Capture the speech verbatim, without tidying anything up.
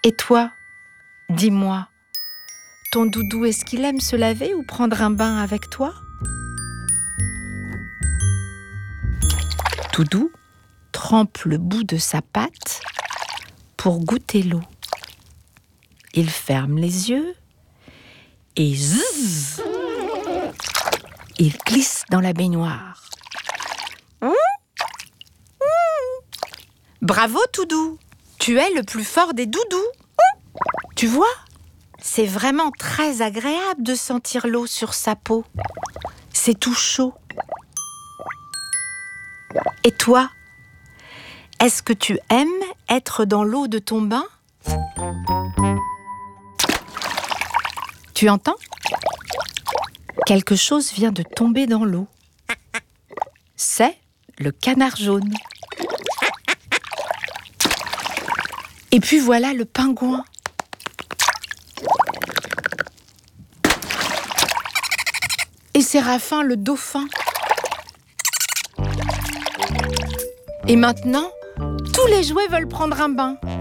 Et toi, dis-moi, ton doudou, est-ce qu'il aime se laver ou prendre un bain avec toi? Doudou trempe le bout de sa patte pour goûter l'eau. Il ferme les yeux et zzz, il glisse dans la baignoire. Bravo Doudou, tu es le plus fort des doudous. Tu vois, c'est vraiment très agréable de sentir l'eau sur sa peau. C'est tout chaud. Et toi, est-ce que tu aimes être dans l'eau de ton bain? Tu entends? Quelque chose vient de tomber dans l'eau. C'est le canard jaune. Et puis voilà le pingouin. Et Séraphin le dauphin. Et maintenant, tous les jouets veulent prendre un bain.